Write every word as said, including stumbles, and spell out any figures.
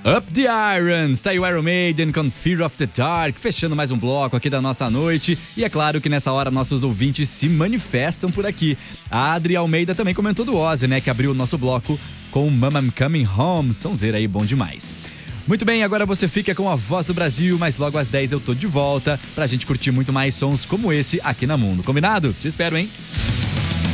Up the Irons, tá aí o Iron Maiden com Fear of the Dark, fechando mais um bloco aqui da nossa noite. E é claro que nessa hora nossos ouvintes se manifestam por aqui. A Adri Almeida também comentou do Ozzy, né, que abriu o nosso bloco com Mama I'm Coming Home, sonzeira aí, bom demais. Muito bem, agora você fica com a Voz do Brasil, mas logo às dez eu tô de volta pra gente curtir muito mais sons como esse aqui na Mundo. Combinado? Te espero, hein?